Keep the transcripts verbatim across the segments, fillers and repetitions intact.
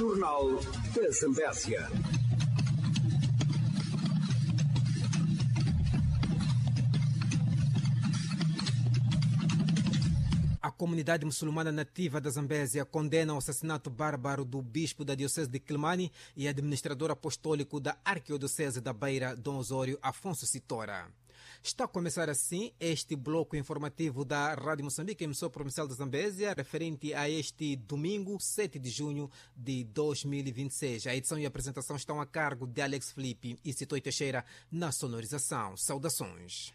Jornal da Zambésia. A comunidade muçulmana nativa da Zambésia condena o assassinato bárbaro do bispo da Diocese de Quelimane e administrador apostólico da Arquidiocese da Beira, Dom Osório Afonso Sitora. Está a começar assim este bloco informativo da Rádio Moçambique, emissora provincial da Zambésia, referente a este domingo, sete de junho de dois mil e vinte e seis. A edição e a apresentação estão a cargo de Alex Felipe e Citoi Teixeira na sonorização. Saudações.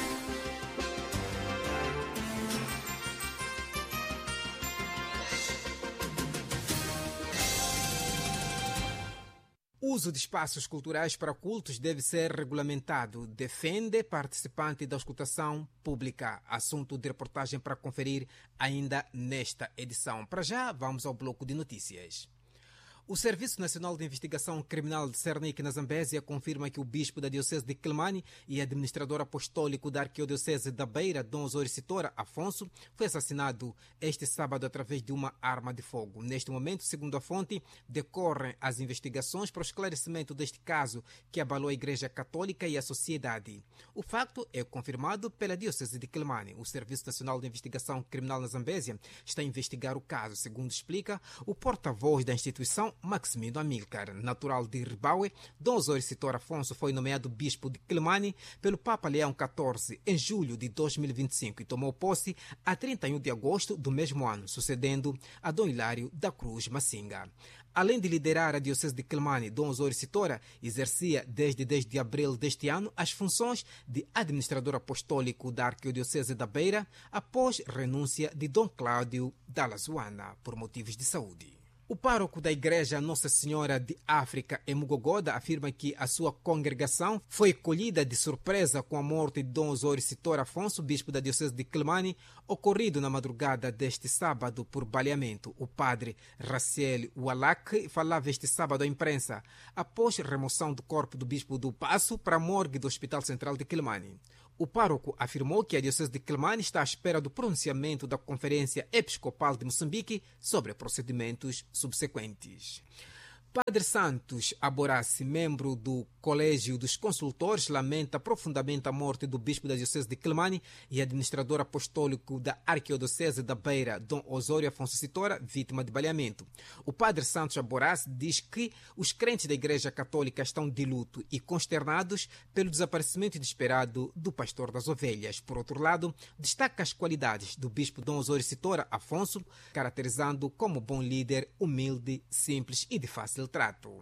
O uso de espaços culturais para cultos deve ser regulamentado, defende participante da escutação pública. Assunto de reportagem para conferir ainda nesta edição. Para já, vamos ao bloco de notícias. O Serviço Nacional de Investigação Criminal de Cernic, na Zambésia, confirma que o bispo da Diocese de Quelimane e administrador apostólico da Arquidiocese da Beira, Dom Osório Sitora Afonso, foi assassinado este sábado através de uma arma de fogo. Neste momento, segundo a fonte, decorrem as investigações para o esclarecimento deste caso que abalou a Igreja Católica e a sociedade. O facto é confirmado pela Diocese de Quelimane. O Serviço Nacional de Investigação Criminal na Zambésia está a investigar o caso, segundo explica o porta-voz da instituição, Maximino Amílcar. Natural de Ribaue, Dom Osório Sitora Afonso foi nomeado bispo de Quelimane pelo Papa Leão quatorze em julho de dois mil e vinte e cinco e tomou posse a trinta e um de agosto do mesmo ano, sucedendo a Dom Hilário da Cruz Massinga. Além de liderar a Diocese de Quelimane, Dom Osório Sitora exercia desde dez de abril deste ano as funções de administrador apostólico da Arquidiocese da Beira após renúncia de Dom Cláudio da Lazuana por motivos de saúde. O pároco da Igreja Nossa Senhora de África, em Mugogoda, afirma que a sua congregação foi colhida de surpresa com a morte de Dom Osório Sitora Afonso, bispo da Diocese de Quelimane, ocorrido na madrugada deste sábado por baleamento. O padre Raciel Wallach falava este sábado à imprensa, após remoção do corpo do bispo do Passo para a morgue do Hospital Central de Quelimane. O pároco afirmou que a Diocese de Quelimane está à espera do pronunciamento da Conferência Episcopal de Moçambique sobre procedimentos subsequentes. Padre Santos Aborassi, membro do Colégio dos Consultores, lamenta profundamente a morte do bispo da Diocese de Quelimane e administrador apostólico da Arquidiocese da Beira, Dom Osório Afonso Sitora, vítima de baleamento. O Padre Santos Aborassi diz que os crentes da Igreja Católica estão de luto e consternados pelo desaparecimento inesperado do pastor das ovelhas. Por outro lado, destaca as qualidades do bispo Dom Osório Sitora Afonso, caracterizando como bom líder, humilde, simples e de fácil trato.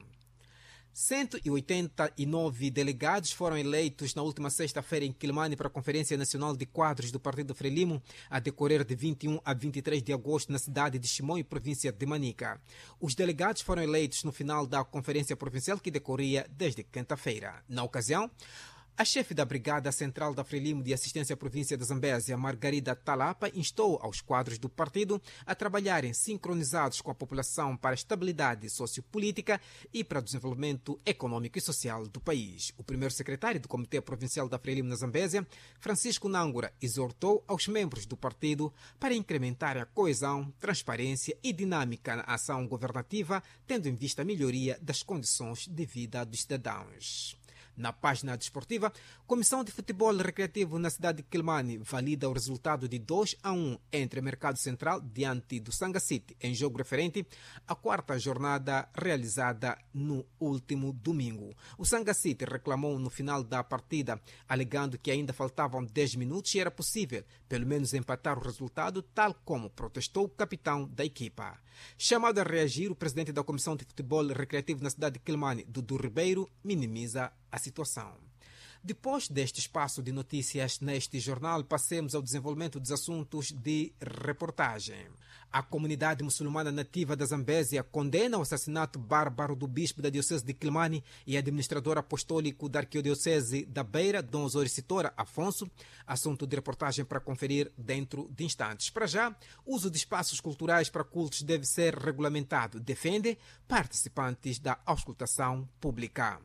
cento e oitenta e nove delegados foram eleitos na última sexta-feira em Quelimane para a Conferência Nacional de Quadros do Partido Frelimo, a decorrer de vinte e um a vinte e três de agosto na cidade de Chimoio, província de Manica. Os delegados foram eleitos no final da Conferência Provincial que decorria desde quinta-feira. Na ocasião, a chefe da Brigada Central da Frelimo de Assistência à Província da Zambésia, Margarida Talapa, instou aos quadros do partido a trabalharem sincronizados com a população para a estabilidade sociopolítica e para o desenvolvimento econômico e social do país. O primeiro secretário do Comitê Provincial da Frelimo na Zambésia, Francisco Nangura, exortou aos membros do partido para incrementar a coesão, transparência e dinâmica na ação governativa, tendo em vista a melhoria das condições de vida dos cidadãos. Na página desportiva, Comissão de Futebol Recreativo na cidade de Quelimane valida o resultado de dois a um entre o Mercado Central diante do Sanga City, em jogo referente à quarta jornada realizada no último domingo. O Sanga City reclamou no final da partida, alegando que ainda faltavam dez minutos e era possível, pelo menos, empatar o resultado, tal como protestou o capitão da equipa. Chamado a reagir, o presidente da Comissão de Futebol Recreativo na cidade de Quelimane, Dudu Ribeiro, minimiza a situação. Depois deste espaço de notícias neste jornal, passemos ao desenvolvimento dos assuntos de reportagem. A comunidade muçulmana nativa da Zambésia condena o assassinato bárbaro do bispo da Diocese de Quelimane e administrador apostólico da Arquidiocese da Beira, Dom Osório Sitora Afonso. Assunto de reportagem para conferir dentro de instantes. Para já, o uso de espaços culturais para cultos deve ser regulamentado, defende participantes da auscultação pública.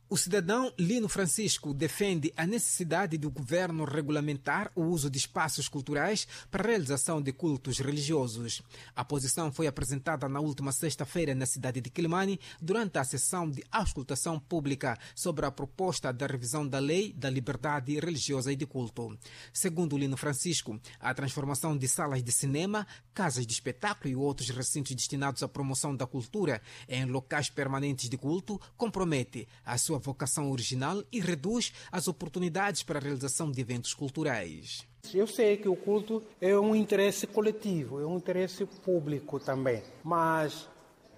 O cidadão Lino Francisco defende a necessidade do governo regulamentar o uso de espaços culturais para a realização de cultos religiosos. A posição foi apresentada na última sexta-feira na cidade de Quelimane durante a sessão de auscultação pública sobre a proposta da revisão da Lei da Liberdade Religiosa e de Culto. Segundo Lino Francisco, a transformação de salas de cinema, casas de espetáculo e outros recintos destinados à promoção da cultura em locais permanentes de culto compromete a sua vocação original e reduz as oportunidades para a realização de eventos culturais. Eu sei que o culto é um interesse coletivo, é um interesse público também, mas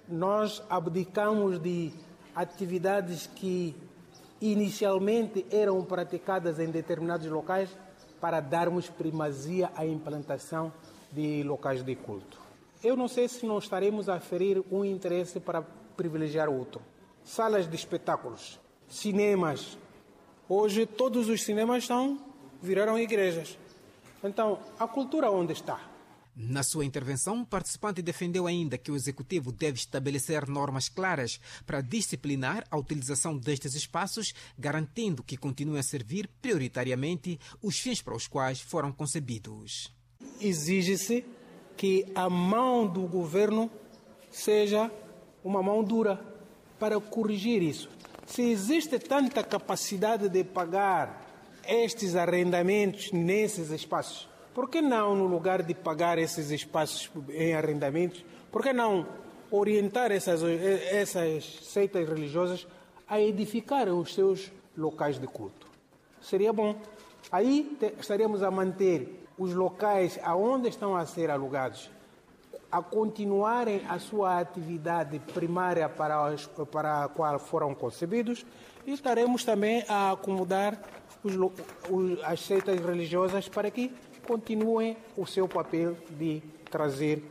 nós abdicamos de atividades que inicialmente eram praticadas em determinados locais para darmos primazia à implantação de locais de culto. Eu não sei se não estaremos a ferir um interesse para privilegiar outro. Salas de espetáculos, cinemas. Hoje todos os cinemas estão, viraram igrejas. Então, a cultura onde está? Na sua intervenção, o participante defendeu ainda que o Executivo deve estabelecer normas claras para disciplinar a utilização destes espaços, garantindo que continuem a servir prioritariamente os fins para os quais foram concebidos. Exige-se que a mão do governo seja uma mão dura para corrigir isso. Se existe tanta capacidade de pagar estes arrendamentos nesses espaços, por que não, no lugar de pagar esses espaços em arrendamentos, por que não orientar essas, essas seitas religiosas a edificarem os seus locais de culto? Seria bom. Aí estaríamos a manter os locais aonde estão a ser alugados a continuarem a sua atividade primária para, as, para a qual foram concebidos, e estaremos também a acomodar os, os, as seitas religiosas para que continuem o seu papel de trazer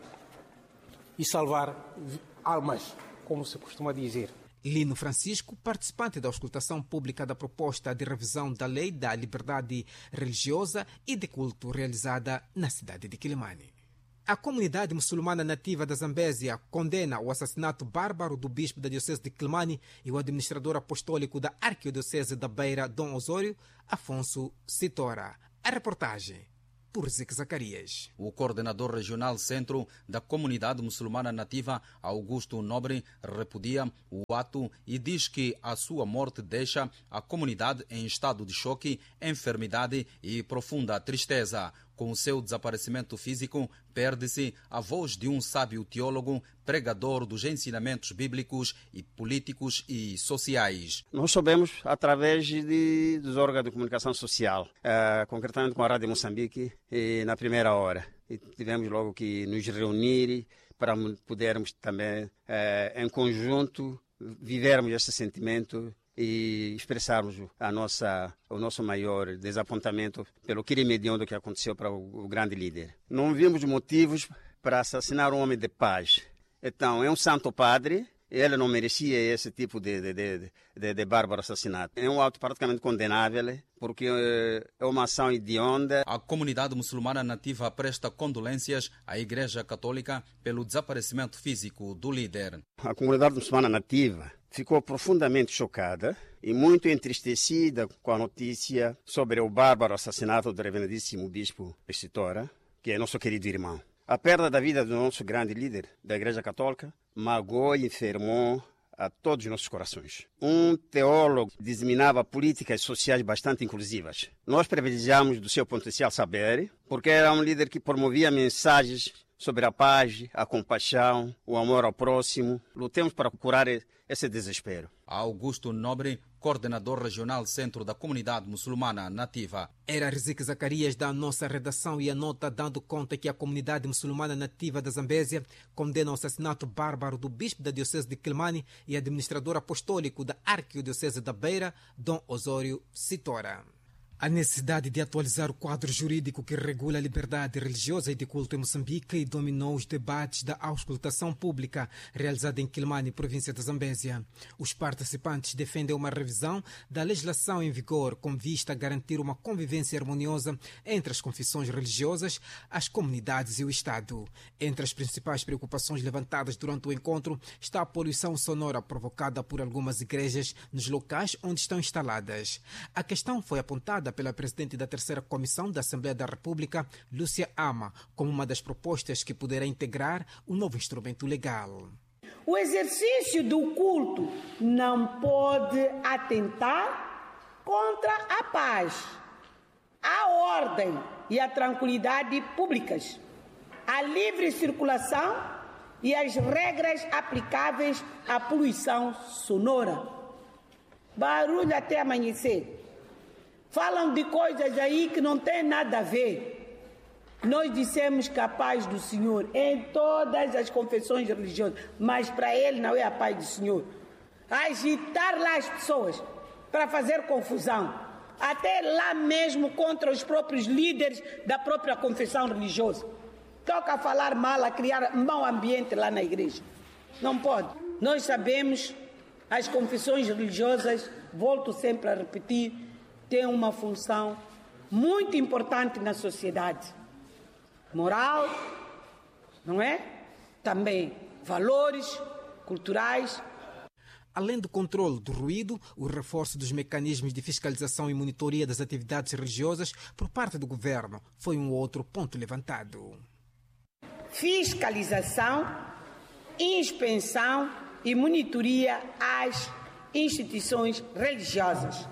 e salvar almas, como se costuma dizer. Lino Francisco, participante da auscultação pública da proposta de revisão da Lei da Liberdade Religiosa e de Culto realizada na cidade de Quelimane. A comunidade muçulmana nativa da Zambésia condena o assassinato bárbaro do bispo da Diocese de Quelimane e o administrador apostólico da Arquidiocese da Beira, Dom Osório, Afonso Sitora. A reportagem por Zique Zacarias. O coordenador regional centro da comunidade muçulmana nativa, Augusto Nobre, repudia o ato e diz que a sua morte deixa a comunidade em estado de choque, enfermidade e profunda tristeza. Com o seu desaparecimento físico, perde-se a voz de um sábio teólogo, pregador dos ensinamentos bíblicos e políticos e sociais. Nós soubemos através de, dos órgãos de comunicação social, uh, concretamente com a Rádio Moçambique, e na primeira hora. E tivemos logo que nos reunir para podermos também, uh, em conjunto, vivermos esse sentimento e expressarmos a nossa, o nosso maior desapontamento pelo crime hediondo que aconteceu para o, o grande líder. Não vimos motivos para assassinar um homem de paz. Então, é um santo padre, ele não merecia esse tipo de, de, de, de, de bárbaro assassinato. É um ato praticamente condenável, porque é uma ação hedionda. A comunidade muçulmana nativa presta condolências à Igreja Católica pelo desaparecimento físico do líder. A comunidade muçulmana nativa ficou profundamente chocada e muito entristecida com a notícia sobre o bárbaro assassinato do reverendíssimo bispo Sitora, que é nosso querido irmão. A perda da vida do nosso grande líder da Igreja Católica magoou e enfermou a todos os nossos corações. Um teólogo disseminava políticas sociais bastante inclusivas. Nós privilegiamos do seu potencial saber, porque era um líder que promovia mensagens sobre a paz, a compaixão, o amor ao próximo. Lutemos para curar esse desespero. Augusto Nobre, coordenador regional centro da comunidade muçulmana nativa. Era Zique Zacarias da nossa redação e a nota dando conta que a comunidade muçulmana nativa da Zambésia condena o assassinato bárbaro do bispo da Diocese de Quelimane e administrador apostólico da Arquidiocese da Beira, Dom Osório Sitora. A necessidade de atualizar o quadro jurídico que regula a liberdade religiosa e de culto em Moçambique dominou os debates da auscultação pública realizada em Quelimane, província da Zambésia. Os participantes defendem uma revisão da legislação em vigor com vista a garantir uma convivência harmoniosa entre as confissões religiosas, as comunidades e o Estado. Entre as principais preocupações levantadas durante o encontro está a poluição sonora provocada por algumas igrejas nos locais onde estão instaladas. A questão foi apontada pela presidente da terceira comissão da Assembleia da República, Lúcia Ama, como uma das propostas que poderá integrar o novo instrumento legal. O exercício do culto não pode atentar contra a paz, a ordem e a tranquilidade públicas, a livre circulação e as regras aplicáveis à poluição sonora. Barulho até amanhecer. Falam de coisas aí que não tem nada a ver. Nós dissemos que a paz do Senhor em todas as confissões religiosas, mas para ele não é a paz do Senhor. Agitar lá as pessoas para fazer confusão, até lá mesmo contra os próprios líderes da própria confissão religiosa. Toca a falar mal, a criar mau ambiente lá na igreja. Não pode. Nós sabemos, as confissões religiosas, volto sempre a repetir, têm uma função muito importante na sociedade. Moral, não é? Também valores culturais. Além do controle do ruído, o reforço dos mecanismos de fiscalização e monitoria das atividades religiosas por parte do governo foi um outro ponto levantado. Fiscalização, inspeção e monitoria às instituições religiosas.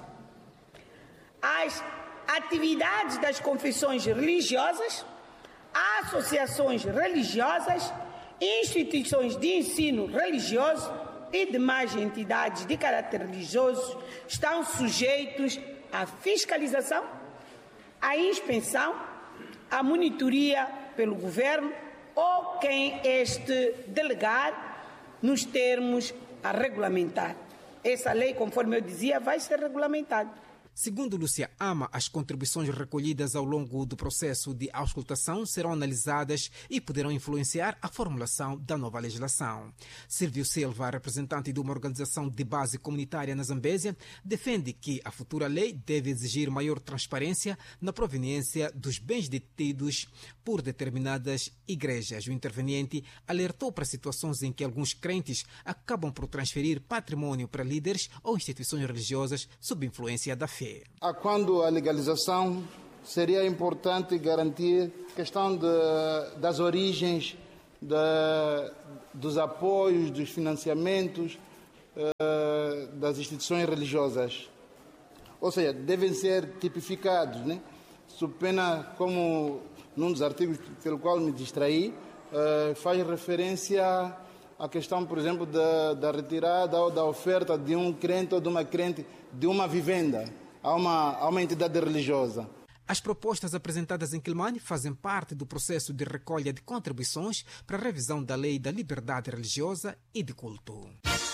As atividades das confissões religiosas, associações religiosas, instituições de ensino religioso e demais entidades de caráter religioso estão sujeitos à fiscalização, à inspeção, à monitoria pelo governo ou quem este delegar nos termos a regulamentar. Essa lei, conforme eu dizia, vai ser regulamentada. Segundo Lúcia Ama, as contribuições recolhidas ao longo do processo de auscultação serão analisadas e poderão influenciar a formulação da nova legislação. Silvio Silva, representante de uma organização de base comunitária na Zambésia, defende que a futura lei deve exigir maior transparência na proveniência dos bens detidos por determinadas igrejas. O interveniente alertou para situações em que alguns crentes acabam por transferir patrimônio para líderes ou instituições religiosas sob influência da fé. A quando a legalização, seria importante garantir a questão de, das origens, de, dos apoios, dos financiamentos uh, das instituições religiosas. Ou seja, devem ser tipificados, né? Sob pena, como num dos artigos pelo qual me distraí, uh, faz referência à questão, por exemplo, da, da retirada ou da oferta de um crente ou de uma crente de uma vivenda a uma, a uma entidade religiosa. As propostas apresentadas em Quelimane fazem parte do processo de recolha de contribuições para a revisão da Lei da Liberdade Religiosa e de Culto.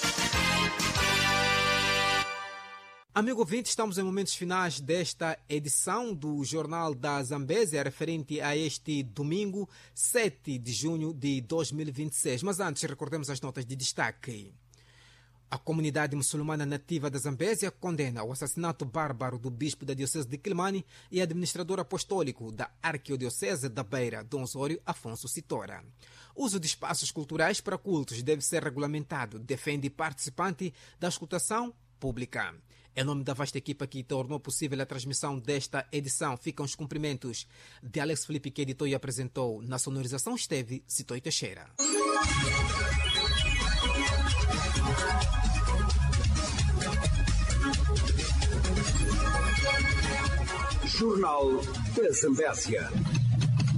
Amigo ouvinte, estamos em momentos finais desta edição do Jornal da Zambésia, referente a este domingo, sete de junho de dois mil e vinte e seis. Mas antes, recordemos as notas de destaque. A comunidade muçulmana nativa da Zambésia condena o assassinato bárbaro do bispo da Diocese de Quelimane e administrador apostólico da Arquidiocese da Beira, Dom Osório Afonso Sitora. O uso de espaços culturais para cultos deve ser regulamentado, defende participante da escutação pública. Em nome da vasta equipa que tornou possível a transmissão desta edição, ficam os cumprimentos de Alex Felipe, que editou e apresentou. Na sonorização esteve Citoi Teixeira. Jornal da Zambésia.